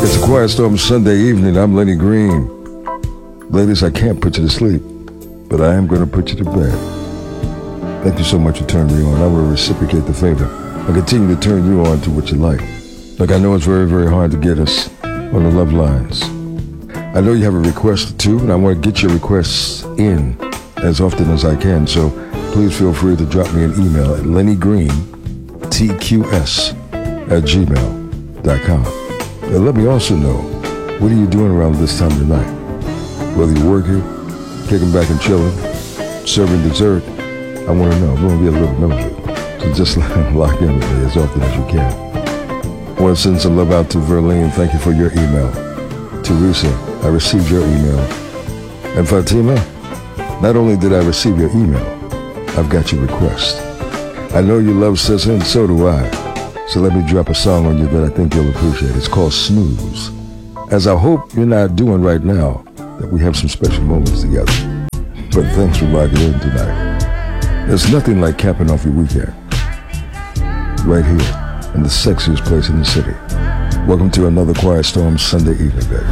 It's a Quiet Storm Sunday evening. I'm Lenny Green. Ladies, I can't put you to sleep, but I am going to put you to bed. Thank you so much for turning me on. I will reciprocate the favor and continue to turn you on to what you like. Look, I know it's very, very hard to get us on the love lines. I know you have a request or two, and I want to get your requests in as often as I can, so please feel free to drop me an email at lennygreen@gmail.com. And let me also know, what are you doing around this time of the night? Whether you're working, kicking back and chilling, serving dessert, I want to know. I'm going to be a little nosy. So just lock in with me as often as you can. I want to send some love out to Verlene. Thank you for your email. Teresa, I received your email. And Fatima, not only did I receive your email, I've got your request. I know you love SZA, and so do I. So let me drop a song on you that I think you'll appreciate. It's called Snooze. As I hope you're not doing right now, that we have some special moments together. But thanks for rocking in tonight. There's nothing like capping off your weekend. Right here, in the sexiest place in the city. Welcome to another Quiet Storm Sunday evening, baby.